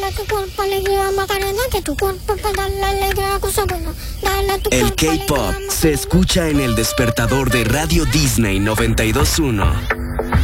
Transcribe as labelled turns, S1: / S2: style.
S1: tu cuerpo alegría Macarena, que tu cuerpo para darle alegría, cosa buena. Dale a tu
S2: El
S1: cuerpo
S2: K-pop
S1: alegría,
S2: se escucha en el despertador de Radio Disney 92.1.